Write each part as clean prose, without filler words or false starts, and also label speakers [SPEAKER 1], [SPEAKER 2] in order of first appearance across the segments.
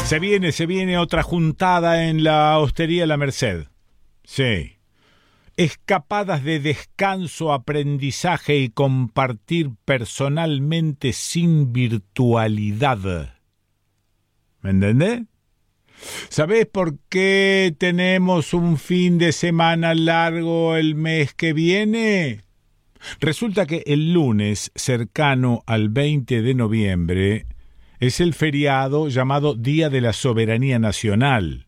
[SPEAKER 1] Se viene otra juntada en la Hostería La Merced. Sí. Escapadas de descanso, aprendizaje y compartir personalmente sin virtualidad. ¿Me entendés? ¿Sabés por qué tenemos un fin de semana largo el mes que viene? Resulta que el lunes cercano al 20 de noviembre es el feriado llamado Día de la Soberanía Nacional.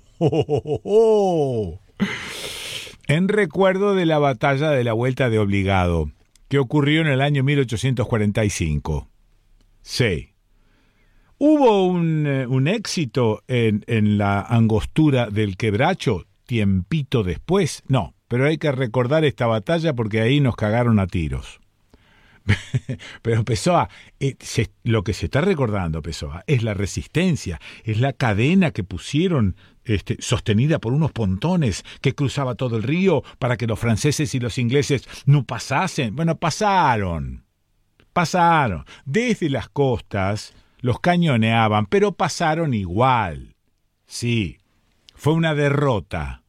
[SPEAKER 1] En recuerdo de la batalla de la Vuelta de Obligado, que ocurrió en el año 1845. Sí. ¿Hubo un éxito en la angostura del Quebracho tiempito después? No, pero hay que recordar esta batalla porque ahí nos cagaron a tiros. Pero Pessoa, lo que se está recordando, Pessoa, es la resistencia, es la cadena que pusieron sostenida por unos pontones que cruzaba todo el río para que los franceses y los ingleses no pasasen. Bueno, pasaron. Desde las costas los cañoneaban, pero pasaron igual. Sí, fue una derrota.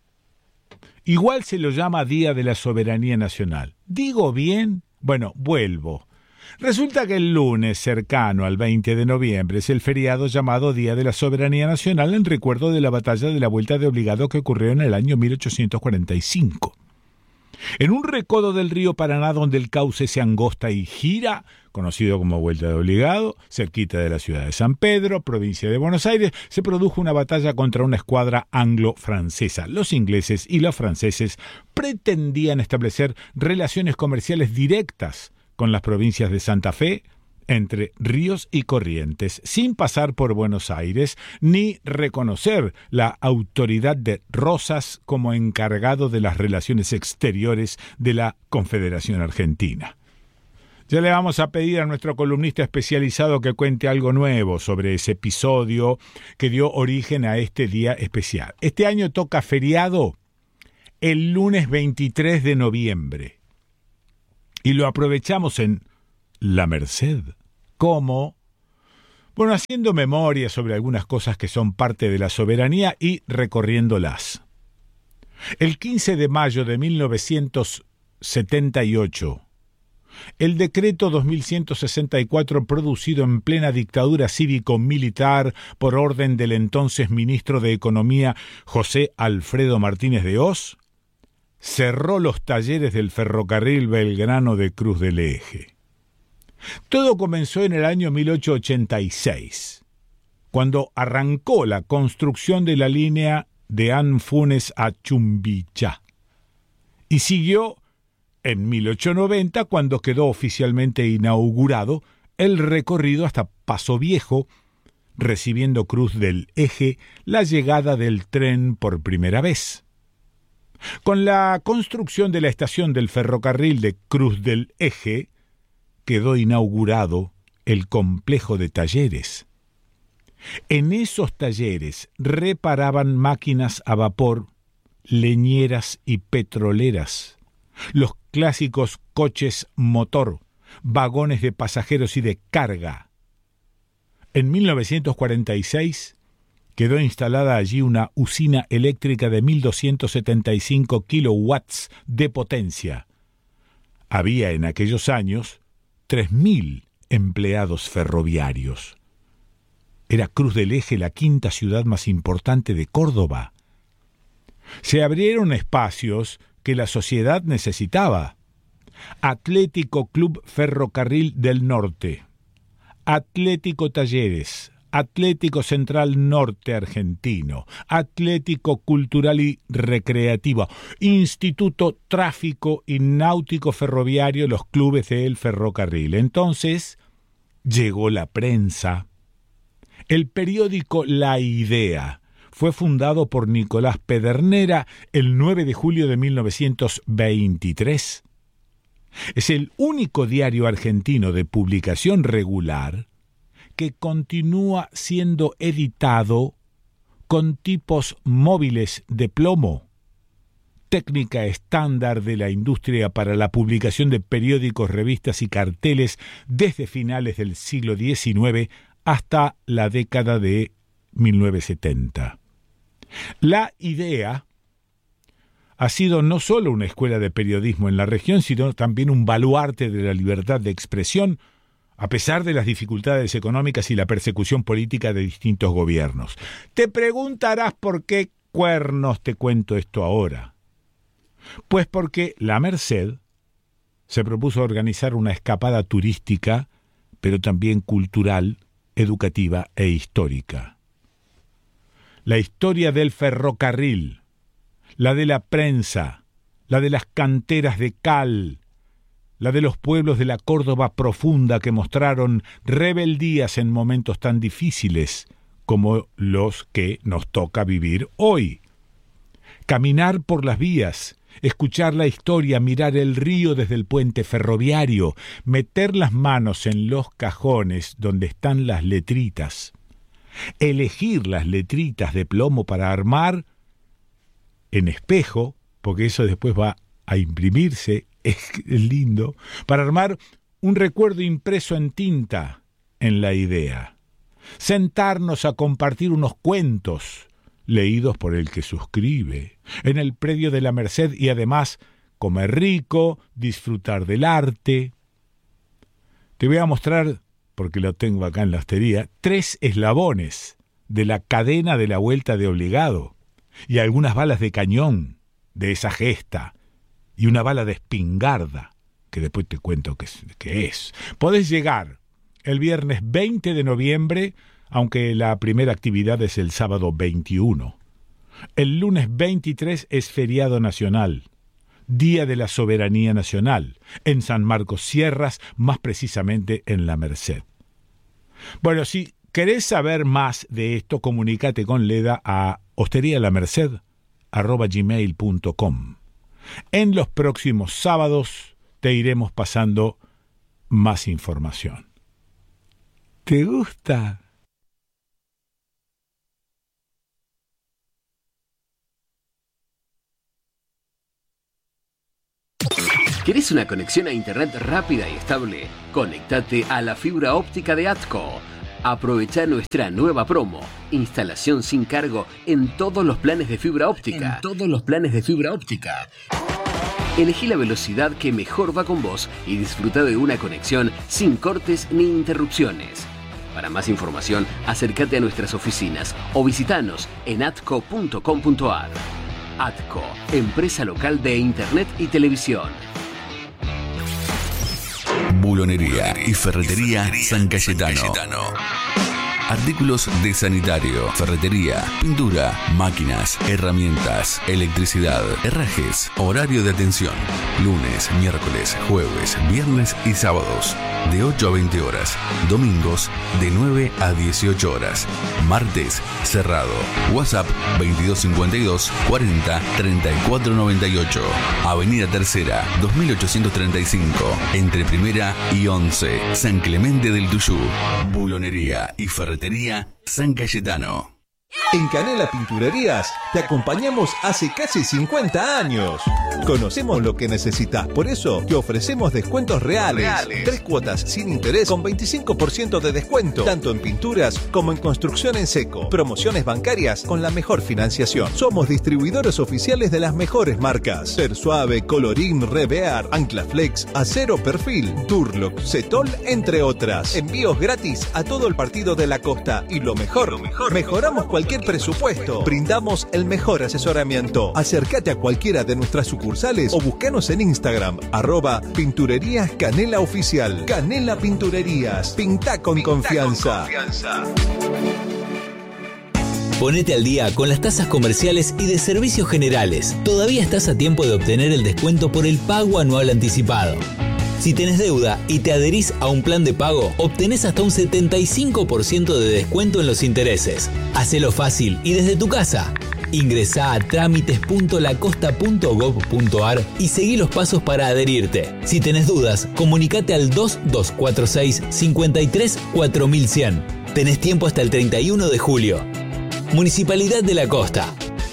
[SPEAKER 1] Igual se lo llama Día de la Soberanía Nacional. ¿Digo bien? Bueno, vuelvo. Resulta que el lunes cercano al 20 de noviembre es el feriado llamado Día de la Soberanía Nacional en recuerdo de la batalla de la Vuelta de Obligado que ocurrió en el año 1845. En un recodo del río Paraná donde el cauce se angosta y gira, conocido como Vuelta de Obligado, cerquita de la ciudad de San Pedro, provincia de Buenos Aires, se produjo una batalla contra una escuadra anglo-francesa. Los ingleses y los franceses pretendían establecer relaciones comerciales directas con las provincias de Santa Fe, entre Ríos y Corrientes, sin pasar por Buenos Aires, ni reconocer la autoridad de Rosas como encargado de las relaciones exteriores de la Confederación Argentina. Ya le vamos a pedir a nuestro columnista especializado que cuente algo nuevo sobre ese episodio que dio origen a este día especial. Este año toca feriado el lunes 23 de noviembre y lo aprovechamos en La Merced. ¿Cómo? Bueno, haciendo memoria sobre algunas cosas que son parte de la soberanía y recorriéndolas. El 15 de mayo de 1978, el decreto 2164 producido en plena dictadura cívico-militar por orden del entonces ministro de Economía José Alfredo Martínez de Hoz, cerró los talleres del ferrocarril Belgrano de Cruz del Eje. Todo comenzó en el año 1886, cuando arrancó la construcción de la línea de Anfunes a Chumbichá, y siguió en 1890 cuando quedó oficialmente inaugurado el recorrido hasta Paso Viejo, recibiendo Cruz del Eje la llegada del tren por primera vez. Con la construcción de la estación del ferrocarril de Cruz del Eje, quedó inaugurado el complejo de talleres. En esos talleres reparaban máquinas a vapor, leñeras y petroleras, los clásicos coches motor, vagones de pasajeros y de carga. En 1946 quedó instalada allí una usina eléctrica de 1.275 kilowatts de potencia. Había en aquellos años 3.000 empleados ferroviarios. Era Cruz del Eje la quinta ciudad más importante de Córdoba. Se abrieron espacios que la sociedad necesitaba. Atlético Club Ferrocarril del Norte, Atlético Talleres, Atlético Central Norte Argentino, Atlético Cultural y Recreativo, Instituto Tráfico y Náutico Ferroviario, los clubes del ferrocarril. Entonces llegó la prensa. El periódico La Idea fue fundado por Nicolás Pedernera el 9 de julio de 1923. Es el único diario argentino de publicación regular que continúa siendo editado con tipos móviles de plomo, técnica estándar de la industria para la publicación de periódicos, revistas y carteles desde finales del siglo XIX hasta la década de 1970. La idea ha sido no solo una escuela de periodismo en la región, sino también un baluarte de la libertad de expresión, a pesar de las dificultades económicas y la persecución política de distintos gobiernos. Te preguntarás por qué cuernos te cuento esto ahora. Pues porque La Merced se propuso organizar una escapada turística, pero también cultural, educativa e histórica. La historia del ferrocarril, la de la prensa, la de las canteras de cal, la de los pueblos de la Córdoba profunda que mostraron rebeldías en momentos tan difíciles como los que nos toca vivir hoy. Caminar por las vías, escuchar la historia, mirar el río desde el puente ferroviario, meter las manos en los cajones donde están las letritas, elegir las letritas de plomo para armar en espejo, porque eso después va a imprimirse, es lindo, para armar un recuerdo impreso en tinta en la idea. Sentarnos a compartir unos cuentos leídos por el que suscribe, en el predio de La Merced y además comer rico, disfrutar del arte. Te voy a mostrar, porque lo tengo acá en la hostería, 3 eslabones de la cadena de la Vuelta de Obligado y algunas balas de cañón de esa gesta y una bala de espingarda, que después te cuento qué es. Podés llegar el viernes 20 de noviembre, aunque la primera actividad es el sábado 21. El lunes 23 es feriado nacional, Día de la Soberanía Nacional, en San Marcos Sierras, más precisamente en La Merced. Bueno, si querés saber más de esto, comunícate con Leda a hosterialamerced@gmail.com. En los próximos sábados te iremos pasando más información. ¿Te gusta?
[SPEAKER 2] ¿Querés una conexión a internet rápida y estable? Conéctate a la fibra óptica de ATCO. Aprovecha nuestra nueva promo. Instalación sin cargo en todos los planes de fibra óptica. Elegí la velocidad que mejor va con vos y disfruta de una conexión sin cortes ni interrupciones. Para más información, acércate a nuestras oficinas o visitanos en atco.com.ar. ATCO, empresa local de internet y televisión.
[SPEAKER 3] Bulonería y ferretería San Cayetano. Artículos de sanitario, ferretería, pintura, máquinas, herramientas, electricidad, herrajes, horario de atención. Lunes, miércoles, jueves, viernes y sábados, de 8 a 20 horas. Domingos, de 9 a 18 horas. Martes, cerrado. WhatsApp 2252 40 34 98. Avenida Tercera, 2835. Entre Primera y 11. San Clemente del Tuyú. Bulonería y ferretería San Cayetano.
[SPEAKER 4] En Canela Pinturerías te acompañamos hace casi 50 años. Conocemos lo que necesitas, por eso te ofrecemos descuentos reales. 3 cuotas sin interés con 25% de descuento, tanto en pinturas como en construcción en seco. Promociones bancarias con la mejor financiación. Somos distribuidores oficiales de las mejores marcas: Persuave, Colorín, Revear, Anclaflex, Acero Perfil, Durlock, Cetol, entre otras. Envíos gratis a todo el partido de la costa. Y lo mejor, mejoramos cualquier presupuesto. Brindamos el mejor asesoramiento. Acércate a cualquiera de nuestras sucursales o búscanos en Instagram, @Pinturerías Canela Oficial. Canela Pinturerías. Pinta con confianza.
[SPEAKER 5] Ponete al día con las tasas comerciales y de servicios generales. Todavía estás a tiempo de obtener el descuento por el pago anual anticipado. Si tenés deuda y te adherís a un plan de pago, obtenés hasta un 75% de descuento en los intereses. Hacelo fácil y desde tu casa. Ingresá a trámites.lacosta.gov.ar y seguí los pasos para adherirte. Si tenés dudas, comunicate al 2246 53 4100. Tenés tiempo hasta el 31 de julio. Municipalidad de la Costa.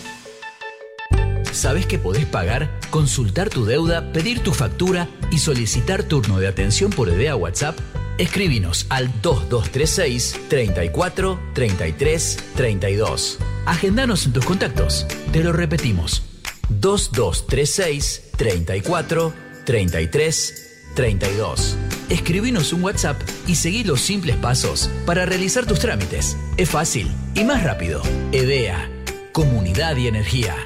[SPEAKER 6] ¿Sabés que podés pagar, consultar tu deuda, pedir tu factura y solicitar turno de atención por idea WhatsApp?
[SPEAKER 5] Escribinos al 2236 34 33 32. Agendanos en tus contactos. Te lo repetimos. 2236 34 33 32. Escribinos un WhatsApp y seguí los simples pasos para realizar tus trámites. Es fácil y más rápido. EDEA, Comunidad y Energía.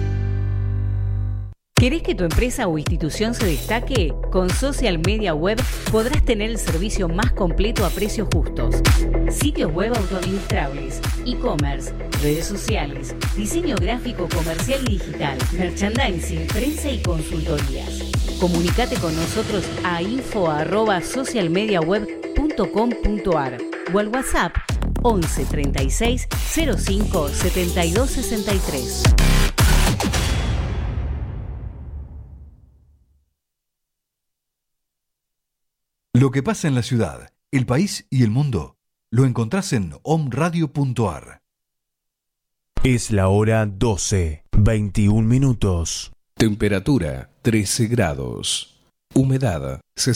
[SPEAKER 6] ¿Querés que tu empresa o institución se destaque? Con Social Media Web podrás tener el servicio más completo a precios justos. Sitios web autoadministrables, e-commerce, redes sociales, diseño gráfico comercial y digital, merchandising, prensa y consultorías. Comunicate con nosotros a info@socialmediaweb.com.ar o al WhatsApp 11 36 05 72 63.
[SPEAKER 4] Lo que pasa en la ciudad, el país y el mundo lo encontrás en omradio.ar.
[SPEAKER 7] Es la hora 12, 21 minutos.
[SPEAKER 8] Temperatura 13 grados. Humedad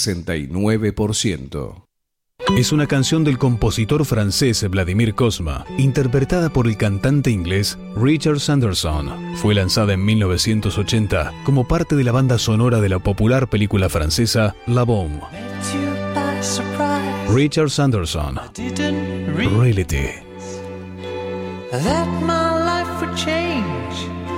[SPEAKER 8] 69%.
[SPEAKER 9] Es una canción del compositor francés Vladimir Cosma, interpretada por el cantante inglés Richard Sanderson. Fue lanzada en 1980 como parte de la banda sonora de la popular película francesa La Bombe. Richard Sanderson, Reality.